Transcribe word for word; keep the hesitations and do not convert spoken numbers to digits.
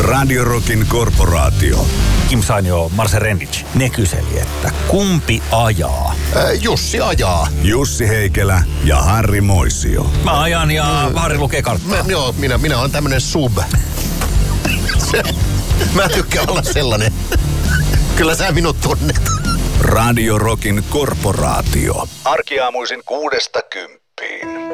Radio Rockin korporaatio. Kim Sainio, Marse Rendic. Ne kyseli, että kumpi ajaa? Ää, Jussi ajaa. Jussi Heikelä ja Harri Moisio. Mä ajan ja mm. Harri lukee karttaa. Mä, joo, minä, minä olen tämmönen sub. Se, mä tykkään olla sellainen. Kyllä sä minut tunnet. Radio Rockin korporaatio. Arkiaamuisin kuudesta kymppiin.